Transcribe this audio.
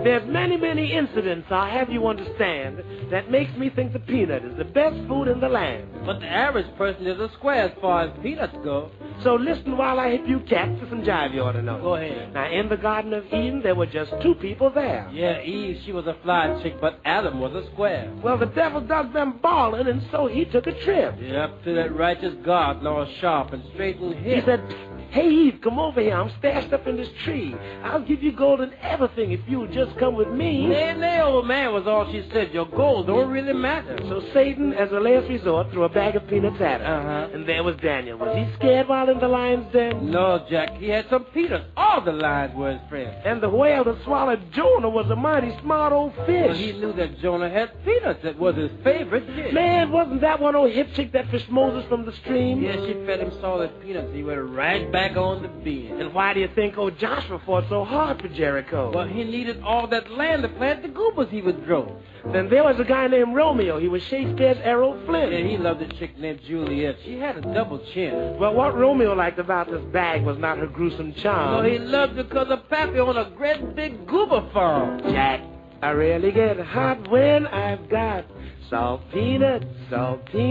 There's many incidents, I'll have you understand, that makes me think the peanut is the best food in the land. But the average person is a square as far as peanuts go. So listen while I hit you cats to some jive you ought to know. Go ahead. Now, in the Garden of Eden, there were just two people there. Yeah, Eve, she was a fly chick, but Adam was a square. Well, the devil does them balling, and so he took a trip. Yeah, up to that righteous God, all sharp and straight and hip. He said, "Hey, Eve, come over here. I'm stashed up in this tree. I'll give you gold and everything if you'll just come with me." Nay, old man, was all she said. Your gold don't really matter. So Satan, as a last resort, threw a bag of peanuts at her. Uh-huh. And there was Daniel. Was he scared while in the lion's den? No, Jack, he had some peanuts. All the lions were his friends. And the whale that swallowed Jonah was a mighty smart old fish. Well, he knew that Jonah had peanuts. That was his favorite dish. Man, wasn't that one old hip chick that fished Moses from the stream? Yeah, she fed him solid peanuts. He went right back on the bean. And why do you think old Joshua fought so hard for Jericho? Well, he needed all that land to plant the goobers he would grow. Then there was a guy named Romeo. He was Shakespeare's Errol Flynn. Yeah, he loved a chick named Juliet. She had a double chin. Well, what Romeo liked about this bag was not her gruesome charm. No, he loved her because her pappy owned a great big goober farm. Jack, I really get hot when I've got salt peanuts, salt peanuts.